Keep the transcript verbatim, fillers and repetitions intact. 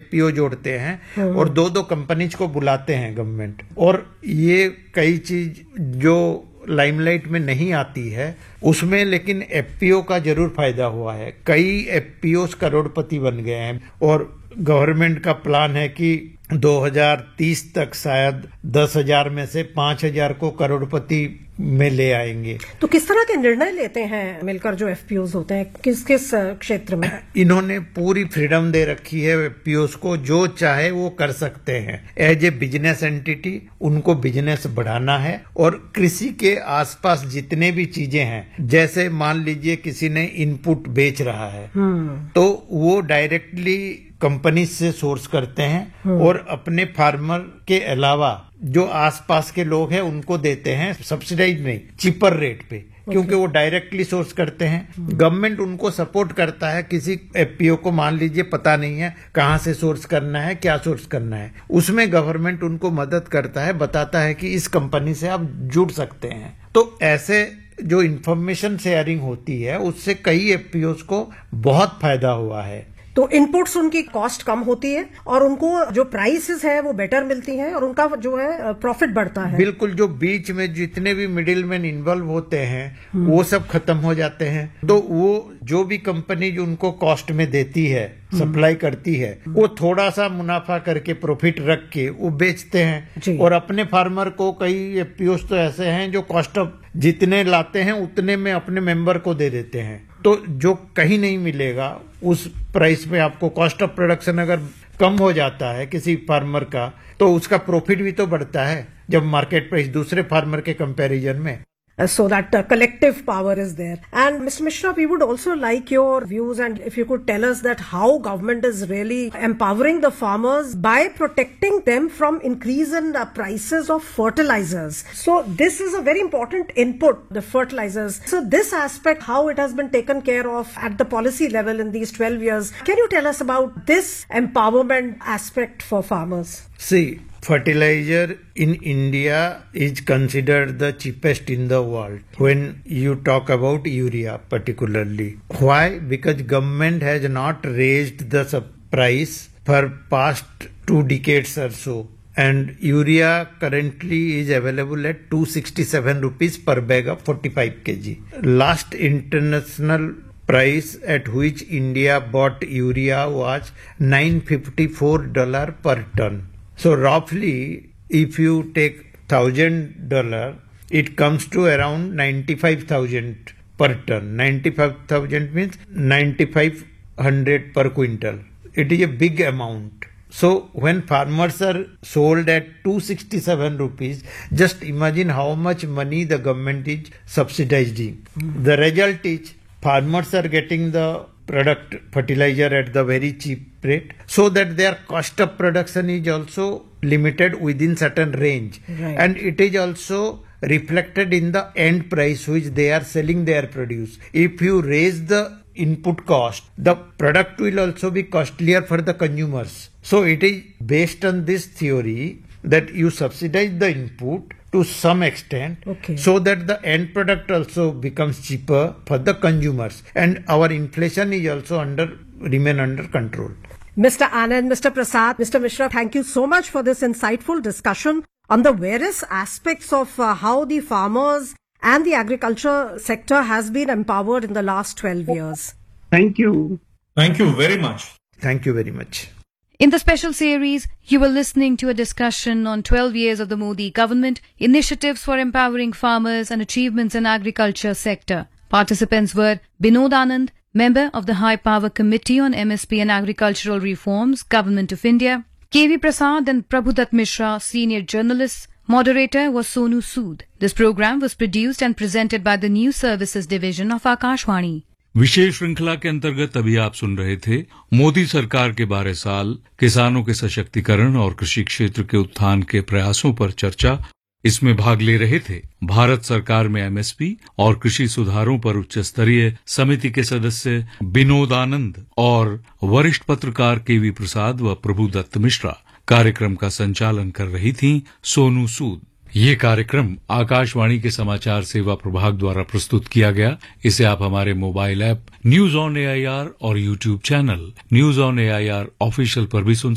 FPO जोड़ते हैं और दो दो कंपनीज को बुलाते हैं गवर्नमेंट। और ये कई चीज जो लाइमलाइट में नहीं आती है उसमें लेकिन एफपीओ का जरूर फायदा हुआ है। कई एफपीओ करोड़पति बन गए हैं और गवर्नमेंट का प्लान है कि दो हज़ार तीस तक शायद दस हज़ार में से पांच हज़ार को करोड़पति में ले आएंगे। तो किस तरह के निर्णय लेते हैं मिलकर जो एफपीओज होते हैं, किस किस क्षेत्र में? इन्होंने पूरी फ्रीडम दे रखी है एफपीओज को, जो चाहे वो कर सकते हैं। एज ए बिजनेस एंटिटी उनको बिजनेस बढ़ाना है और कृषि के आसपास जितने भी चीजें हैं, जैसे मान लीजिए किसी ने इनपुट बेच रहा है तो वो डायरेक्टली कंपनी से सोर्स करते हैं और अपने फार्मर के अलावा जो आसपास के लोग हैं उनको देते हैं, सब्सिडाइज नहीं, चीपर रेट पे, क्योंकि वो डायरेक्टली सोर्स करते हैं। गवर्नमेंट उनको सपोर्ट करता है। किसी एफपीओ को मान लीजिए पता नहीं है कहाँ से सोर्स करना है, क्या सोर्स करना है, उसमें गवर्नमेंट उनको मदद करता है, बताता है कि इस कंपनी से आप जुड़ सकते हैं। तो ऐसे जो इंफॉर्मेशन शेयरिंग होती है उससे कई एफपीओज को बहुत फायदा हुआ है। तो इनपुट्स उनकी कॉस्ट कम होती है और उनको जो प्राइसेस है वो बेटर मिलती हैं और उनका जो है प्रॉफिट बढ़ता है। बिल्कुल, जो बीच में जितने भी मिडिल मैन इन्वॉल्व होते हैं वो सब खत्म हो जाते हैं। तो वो जो भी कंपनी जो उनको कॉस्ट में देती है, सप्लाई करती है, वो थोड़ा सा मुनाफा करके प्रॉफिट रख के वो बेचते हैं और अपने फार्मर को, कई एफपीओस तो ऐसे हैं जो कॉस्ट ऑफ जितने लाते हैं उतने में अपने मेंबर को दे देते हैं। तो जो कहीं नहीं मिलेगा उस प्राइस पे आपको, कॉस्ट ऑफ प्रोडक्शन अगर कम हो जाता है किसी फार्मर का तो उसका प्रॉफिट भी तो बढ़ता है जब मार्केट प्राइस दूसरे फार्मर के कंपैरिजन में। Uh, so that uh, collective power is there. And Mister Mishra, we would also like your views and if you could tell us that how government is really empowering the farmers by protecting them from increase in uh, prices of fertilizers. So this is a very important input, the fertilizers. So this aspect, how it has been taken care of at the policy level in these twelve years. Can you tell us about this empowerment aspect for farmers? See, fertilizer in India is considered the cheapest in the world when you talk about urea particularly. Why? Because government has not raised the price for past two decades or so. And urea currently is available at two hundred sixty-seven rupees per bag of forty-five kilograms. Last international price at which India bought urea was nine hundred fifty-four dollars per ton. So roughly, if you take thousand dollar, it comes to around ninety-five thousand per ton. Ninety-five thousand means ninety-five hundred per quintal. It is a big amount. So when farmers are sold at two hundred sixty-seven rupees, just imagine how much money the government is subsidizing. Mm. The result is farmers are getting the product fertilizer at the very cheap rate, so that their cost of production is also limited within certain range. Right. And it is also reflected in the end price which they are selling their produce. If you raise the input cost, the product will also be costlier for the consumers. So it is based on this theory that you subsidize the input to some extent, okay, so that the end product also becomes cheaper for the consumers and our inflation is also under remain under control. Mister Anand, Mister Prasad, Mister Mishra, thank you so much for this insightful discussion on the various aspects of uh, how the farmers and the agriculture sector has been empowered in the last twelve years. Thank you. Thank you very much. Thank you very much. In the special series, you were listening to a discussion on twelve years of the Modi government, initiatives for empowering farmers and achievements in agriculture sector. Participants were Binod Anand, member of the High Power Committee on M S P and Agricultural Reforms, Government of India; K V Prasad and Prabhudat Mishra, senior journalists. Moderator was Sonu Sood. This program was produced and presented by the News Services Division of Akashvani. विशेष श्रृंखला के अंतर्गत अभी आप सुन रहे थे मोदी सरकार के बारह साल, किसानों के सशक्तिकरण और कृषि क्षेत्र के उत्थान के प्रयासों पर चर्चा। इसमें भाग ले रहे थे भारत सरकार में एमएसपी और कृषि सुधारों पर उच्च स्तरीय समिति के सदस्य बिनोद आनंद और वरिष्ठ पत्रकार केवी प्रसाद व प्रभुदत्त मिश्रा। कार्यक्रम का संचालन कर रही थी सोनू सूद। ये कार्यक्रम आकाशवाणी के समाचार सेवा प्रभाग द्वारा प्रस्तुत किया गया। इसे आप हमारे mobile app news on AIR और YouTube channel news on AIR official पर भी सुन